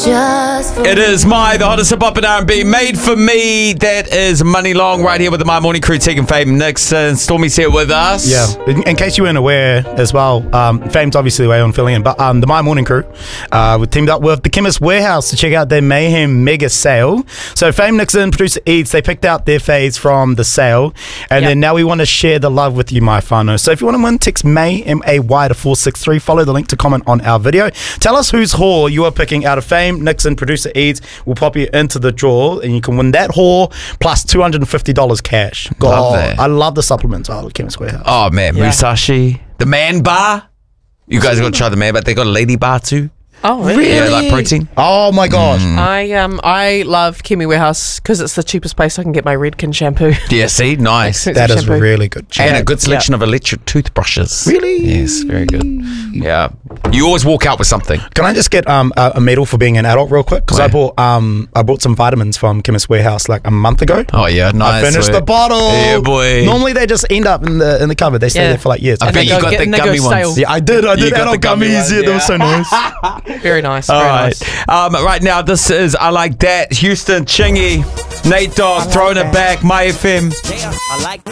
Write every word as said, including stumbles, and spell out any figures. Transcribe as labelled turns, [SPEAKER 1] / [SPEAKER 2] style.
[SPEAKER 1] just for
[SPEAKER 2] It is my, the hottest hip hop and R and B, made for me. That is Money Long right here with the My Morning Crew, Tegan, Fame, Nixon. Stormy's here with us.
[SPEAKER 3] Yeah, in, in case you weren't aware as well, um, Fame's obviously the way on filling in, but um, the My Morning Crew, uh, we teamed up with the Chemist Warehouse to check out their Mayhem Mega Sale. So Fame, Nixon, producer Eats, they picked out their faves from the sale, and
[SPEAKER 4] Yep.
[SPEAKER 3] then now we want to share the love with you, my whānau. So if you want to win, text May, M A Y to four six three, follow the link to comment on our video. Tell us whose haul you are picking out of Fame, Nixon, producer Eats. We'll pop you into the draw, and you can win that haul plus two hundred fifty dollars cash. God,
[SPEAKER 2] Love that.
[SPEAKER 3] I love the supplements out of Chemist Warehouse.
[SPEAKER 2] Oh, man.
[SPEAKER 4] Yeah.
[SPEAKER 2] Musashi. The Man Bar. You guys got to try the Man Bar. They got a Lady Bar too.
[SPEAKER 4] Oh, really?
[SPEAKER 2] Yeah, like protein.
[SPEAKER 3] Oh my gosh.
[SPEAKER 4] I um I love Chemist Warehouse because it's the cheapest place I can get my Redken shampoo.
[SPEAKER 2] Yeah, see? Nice.
[SPEAKER 4] Expensive
[SPEAKER 3] That is
[SPEAKER 4] shampoo.
[SPEAKER 3] really good.
[SPEAKER 2] And
[SPEAKER 3] Yeah.
[SPEAKER 2] a good selection of electric toothbrushes.
[SPEAKER 3] Really?
[SPEAKER 2] Yes, very good. Yeah. You always walk out with something.
[SPEAKER 3] Can I just get um, a, a medal for being an adult real quick? Because I
[SPEAKER 2] Why?
[SPEAKER 3] bought um I bought some vitamins from Chemist Warehouse like a month ago.
[SPEAKER 2] Oh, yeah. Nice.
[SPEAKER 3] I finished the
[SPEAKER 2] work.
[SPEAKER 3] bottle.
[SPEAKER 2] Yeah, boy.
[SPEAKER 3] Normally they just end up in the in the cupboard. They stay
[SPEAKER 4] Yeah.
[SPEAKER 3] there for like years.
[SPEAKER 2] I
[SPEAKER 4] And
[SPEAKER 2] bet
[SPEAKER 4] they
[SPEAKER 2] you
[SPEAKER 4] go
[SPEAKER 2] got
[SPEAKER 4] get-
[SPEAKER 2] the
[SPEAKER 4] and they go
[SPEAKER 2] gummy
[SPEAKER 4] stale.
[SPEAKER 2] ones.
[SPEAKER 3] Yeah, I did. I
[SPEAKER 2] You
[SPEAKER 3] did
[SPEAKER 2] got
[SPEAKER 3] adult
[SPEAKER 2] the gummy
[SPEAKER 3] gummies.
[SPEAKER 2] ones,
[SPEAKER 3] Yeah, they were so
[SPEAKER 2] yeah.
[SPEAKER 3] nice.
[SPEAKER 4] Very nice.
[SPEAKER 2] All
[SPEAKER 4] Very
[SPEAKER 2] right.
[SPEAKER 4] nice.
[SPEAKER 2] Um, right now, this is I Like That. Houston, Chingy, Nate Dogg, throwing it back, My F M.